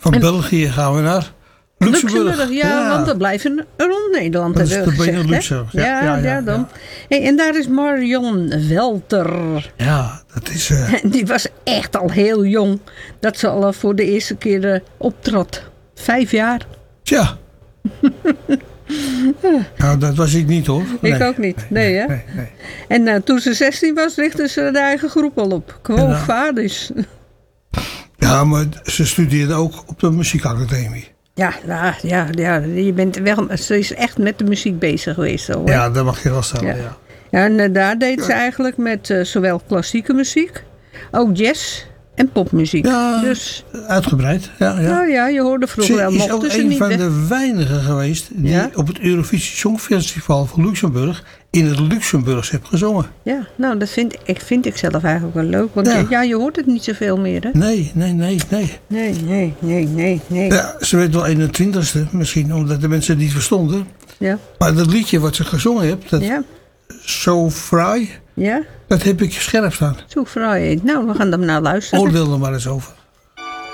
Van België gaan we naar Luxemburg. Ja, want we blijven rond Nederland. Dat is hebben we de gezegd, Benelux. hè? Ja, dan. Hey, en daar is Marion Welter. Ja, dat is... Die was echt al heel jong. Dat ze al voor de eerste keer optrad. 5 jaar. Tja. Nou, dat was ik niet hoor. Ik ook niet. Nee, hè? Nee. En toen ze 16 was, richtte ze de eigen groep al op. Quo Vadis. Ja, maar ze studeerde ook op de muziekacademie. Ja. Je bent wel, ze is echt met de muziek bezig geweest. Al, ja, dat mag je wel stellen, ja. En daar deed ze eigenlijk met zowel klassieke muziek, ook jazz en popmuziek. Ja, dus, uitgebreid. Ja. Nou ja, je hoorde vroeger wel, mochten ze niet. Ze is ook een van de weinigen geweest die op het Eurovisie Songfestival van Luxemburg in het Luxemburgs heeft gezongen. Ja, nou dat vind ik zelf eigenlijk wel leuk. Want je hoort het niet zoveel meer, hè? Nee. Nee. Ja, ze werd wel 21ste misschien, omdat de mensen het niet verstonden. Ja. Maar dat liedje wat ze gezongen heeft, dat So Fry, dat heb ik scherp staan. So Fry. Nou, we gaan er naar luisteren. Oordeel er maar eens over.